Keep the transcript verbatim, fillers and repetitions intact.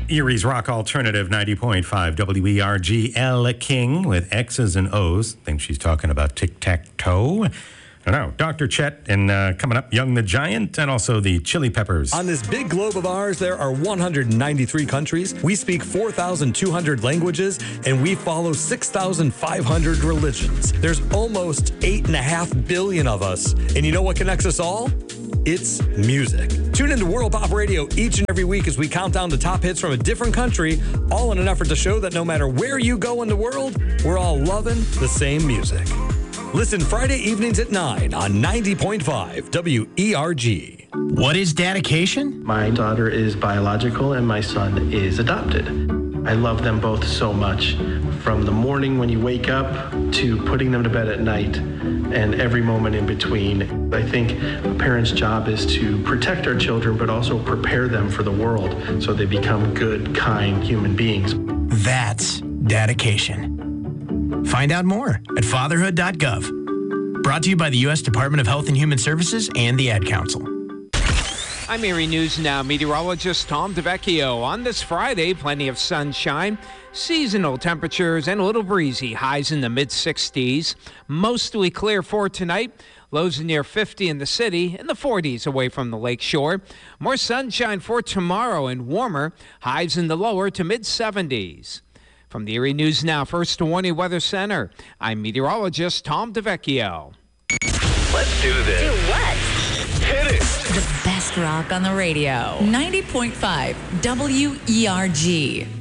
Erie's Rock Alternative ninety point five W E R G. Ella King with X's and O's. Think she's talking about tic-tac-toe. I don't know. Doctor Chet and uh, coming up, Young the Giant and also the Chili Peppers. On this big globe of ours, there are one hundred ninety-three countries. We speak four thousand two hundred languages, and we follow six thousand five hundred religions. There's almost eight and a half billion of us. And you know what connects us all? It's music. Tune into World Pop Radio each and every week as we count down the top hits from a different country, all in an effort to show that no matter where you go in the world, we're all loving the same music. Listen Friday evenings at nine on ninety point five W E R G. What is dedication? My daughter is biological and my son is adopted. I love them both so much, from the morning when you wake up to putting them to bed at night and every moment in between. I think a parent's job is to protect our children, but also prepare them for the world so they become good, kind human beings. That's dedication. Find out more at fatherhood dot gov. Brought to you by the U S Department of Health and Human Services and the Ad Council. I'm Erie News Now meteorologist Tom DeVecchio. On this Friday, plenty of sunshine, seasonal temperatures, and a little breezy. Highs in the mid sixties. Mostly clear for tonight. Lows near fifty in the city, in the forties away from the lake shore. More sunshine for tomorrow and warmer. Highs in the lower to mid seventies. From the Erie News Now First Warning Weather Center, I'm meteorologist Tom DeVecchio. Let's do this. Do what? Hit it. The best rock on the radio. ninety point five W E R G.